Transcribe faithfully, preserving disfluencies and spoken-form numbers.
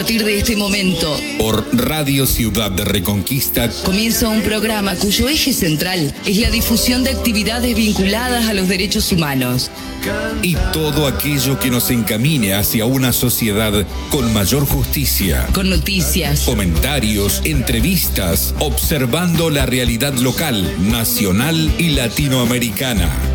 partir de este momento, por Radio Ciudad de Reconquista, comienza un programa cuyo eje central es la difusión de actividades vinculadas a los derechos humanos y todo aquello que nos encamine hacia una sociedad con mayor justicia, con noticias, comentarios, entrevistas, observando la realidad local, nacional y latinoamericana.